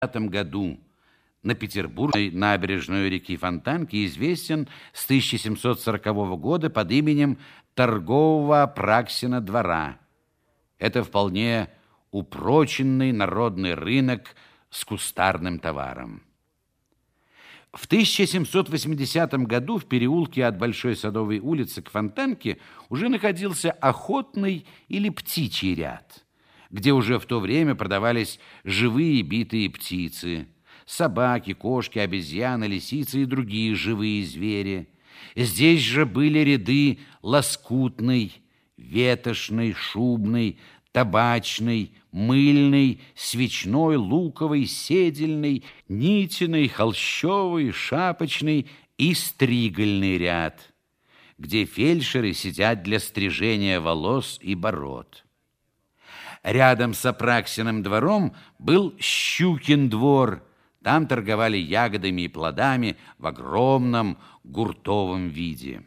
году на Петербургской набережной реки Фонтанки известен с 1740 года под именем торгового Апраксина двора. Это вполне упроченный народный рынок с кустарным товаром. В 1780 году в переулке от Большой Садовой улицы к Фонтанке уже находился охотный или птичий ряд, где уже в то время продавались живые битые птицы, собаки, кошки, обезьяны, лисицы и другие живые звери. Здесь же были ряды лоскутной, ветошной, шубной, табачной, мыльной, свечной, луковой, седельной, нитиной, холщовой, шапочной и стригольный ряд, где фельдшеры сидят для стрижения волос и бород. Рядом с Апраксиным двором был Щукин двор. Там торговали ягодами и плодами в огромном гуртовом виде.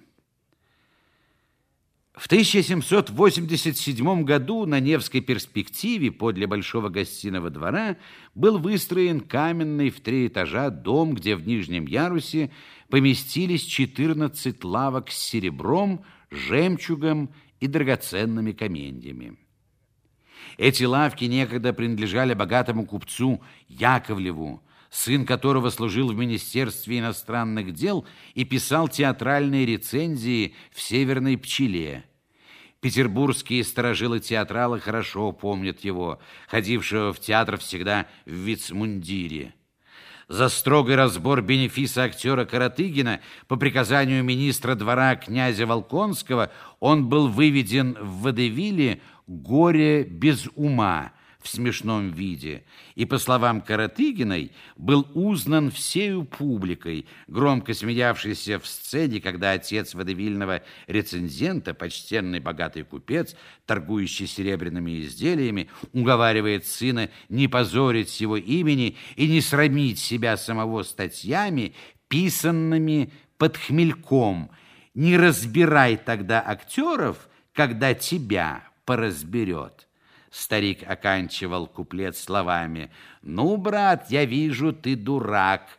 В 1787 году на Невской перспективе подле Большого гостиного двора был выстроен каменный в 3 этажа дом, где в нижнем ярусе поместились 14 лавок с серебром, жемчугом и драгоценными каменьями. Эти лавки некогда принадлежали богатому купцу Яковлеву, сын которого служил в Министерстве иностранных дел и писал театральные рецензии в «Северной пчеле». Петербургские старожилы-театралы хорошо помнят его, ходившего в театр всегда в вицмундире. За строгий разбор бенефиса актера Каратыгина по приказанию министра двора князя Волконского он был выведен в водевиле «Горе без ума» в смешном виде, и, по словам Каратыгиной, был узнан всею публикой, громко смеявшейся в сцене, когда отец водевильного рецензента, почтенный богатый купец, торгующий серебряными изделиями, уговаривает сына не позорить его имени и не срамить себя самого статьями, писанными под хмельком. «Не разбирай тогда актеров, когда тебя поразберет». Старик оканчивал куплет словами: «Ну, брат, я вижу, ты дурак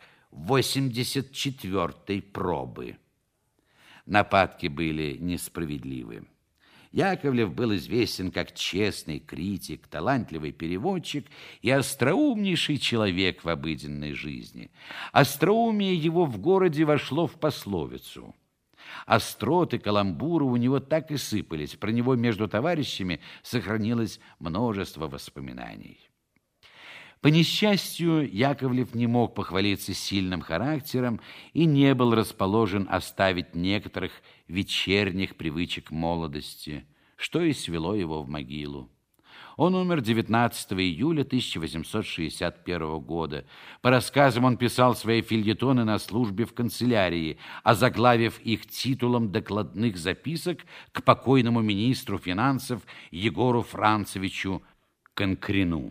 84-й пробы». Нападки были несправедливы. Яковлев был известен как честный критик, талантливый переводчик и остроумнейший человек в обыденной жизни. Остроумие его в городе вошло в пословицу. Остроты, каламбуры у него так и сыпались. Про него между товарищами сохранилось множество воспоминаний. По несчастью, Яковлев не мог похвалиться сильным характером и не был расположен оставить некоторых вечерних привычек молодости, что и свело его в могилу. Он умер 19 июля 1861 года. По рассказам он писал свои фельетоны на службе в канцелярии, озаглавив их титулом докладных записок к покойному министру финансов Егору Францевичу Конкрину.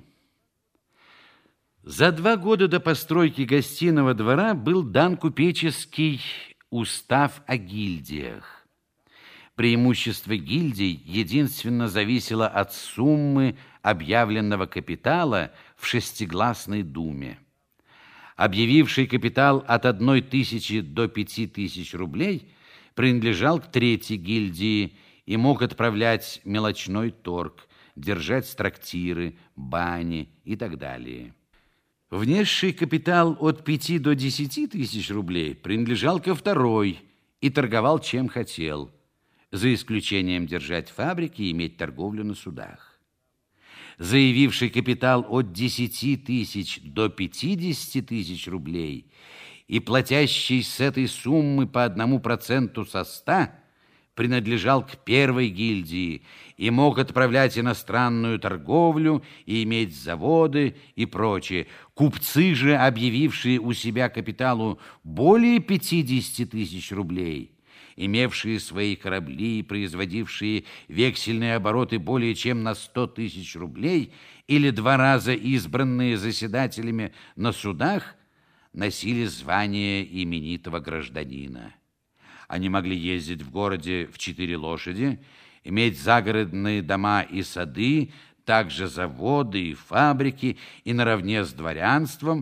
За 2 года до постройки гостиного двора был дан купеческий устав о гильдиях. Преимущество гильдий единственно зависело от суммы объявленного капитала в шестигласной думе. Объявивший капитал от 1000 до 5000 рублей принадлежал к 3-й гильдии и мог отправлять мелочной торг, держать трактиры, бани и так далее. Внесший капитал от 5 до 10 тысяч рублей принадлежал ко 2-й и торговал чем хотел, за исключением держать фабрики и иметь торговлю на судах. Заявивший капитал от 10 тысяч до 50 тысяч рублей и платящий с этой суммы по 1% со 100 принадлежал к 1-й гильдии и мог отправлять иностранную торговлю и иметь заводы и прочее. Купцы же, объявившие у себя капиталу более 50 тысяч рублей, имевшие свои корабли и производившие вексельные обороты более чем на 100 тысяч рублей или 2 раза избранные заседателями на судах, носили звание именитого гражданина. Они могли ездить в городе в 4 лошади, иметь загородные дома и сады, также заводы и фабрики, и наравне с дворянством